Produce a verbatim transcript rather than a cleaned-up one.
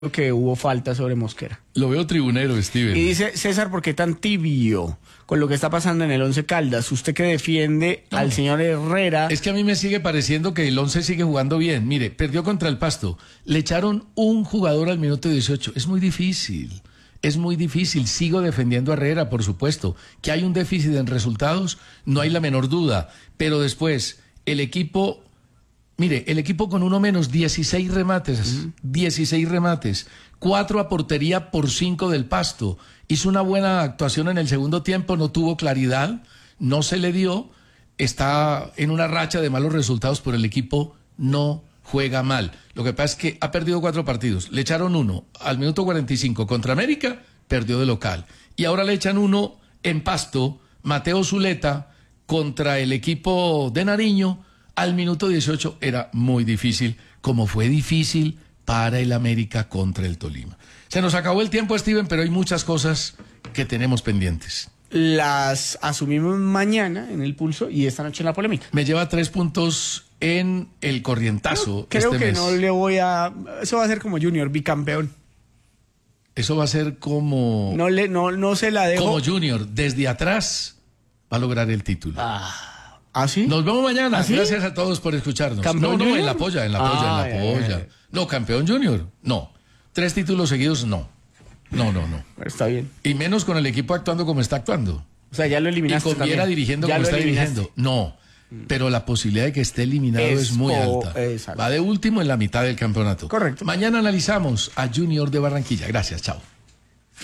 que hubo falta sobre Mosquera. Lo veo tribunero, Steven. Y dice, César, ¿por qué tan tibio con lo que está pasando en el Once Caldas? Usted que defiende no. al señor Herrera. Es que a mí me sigue pareciendo que el Once sigue jugando bien. Mire, perdió contra el Pasto. Le echaron un jugador al minuto dieciocho. Es muy difícil. Es muy difícil. Sigo defendiendo a Herrera, por supuesto. Que hay un déficit en resultados, no hay la menor duda. Pero después, el equipo... Mire, el equipo con uno menos, dieciséis remates, uh-huh. dieciséis remates, cuatro a portería por cinco del Pasto. Hizo una buena actuación en el segundo tiempo, no tuvo claridad, no se le dio, está en una racha de malos resultados, pero el equipo no juega mal. Lo que pasa es que ha perdido cuatro partidos, le echaron uno al minuto cuarenta y cinco contra América, perdió de local. Y ahora le echan uno en Pasto, Mateo Zuleta, contra el equipo de Nariño. Al minuto dieciocho era muy difícil, como fue difícil para el América contra el Tolima. Se nos acabó el tiempo, Steven, pero hay muchas cosas que tenemos pendientes. Las asumimos mañana en el Pulso y esta noche en la polémica. Me lleva tres puntos en el corrientazo. Creo, creo este que mes. no le voy a... Eso va a ser como Junior, bicampeón. Eso va a ser como... No, le, no, no se la dejo. Como Junior, desde atrás va a lograr el título. Ah... ¿Ah, sí? Nos vemos mañana. ¿Ah, sí? Gracias a todos por escucharnos. ¿Campeón No, no, junior? en la polla, en la polla, ah, en la polla. Ay, ay. No, campeón junior, no. Tres títulos seguidos, no. No, no, no. Está bien. Y menos con el equipo actuando como está actuando. O sea, ya lo eliminaste. Y con Viera dirigiendo ya como está eliminaste. dirigiendo. No. Pero la posibilidad de que esté eliminado es, es muy po- alta. exacto. Va de último en la mitad del campeonato. Correcto. Mañana analizamos a Junior de Barranquilla. Gracias, chao.